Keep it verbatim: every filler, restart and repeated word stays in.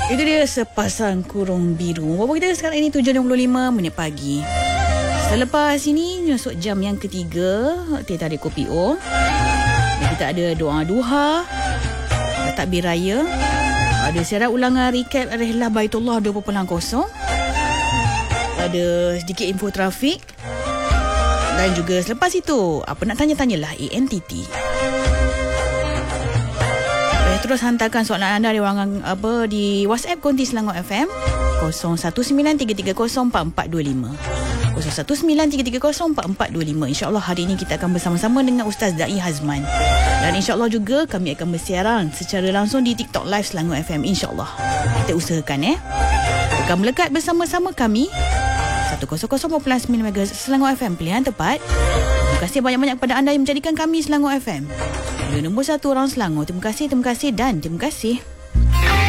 Itu dia Sepasang Kurung Biru. Waktu kita sekarang ini tujuh enam puluh lima minit pagi. Selepas ini masuk jam yang ketiga, teh tarik kopi O. Kita ada doa duha, takbir raya, ada siaran ulangan recap Rihlah Baitullah dua kosong, ada sedikit info trafik, dan juga selepas itu apa nak tanya-tanyalah A N T T. Terus hantarkan soalan anda di ruangan apa di WhatsApp Konti Selangor F M kosong satu sembilan tiga tiga kosong empat empat dua lima kosong satu sembilan tiga tiga kosong empat empat dua lima. InsyaAllah hari ini kita akan bersama-sama dengan Ustaz Dai Hazman, dan insyaAllah juga kami akan bersiaran secara langsung di TikTok Live Selangor F M. InsyaAllah kita usahakan eh akan melekat bersama-sama kami seratus sembilan megahertz Selangor F M, pilihan tepat. Terima kasih banyak-banyak kepada anda yang menjadikan kami Selangor F M nombor satu orang Selangor. Terima kasih, terima kasih dan terima kasih.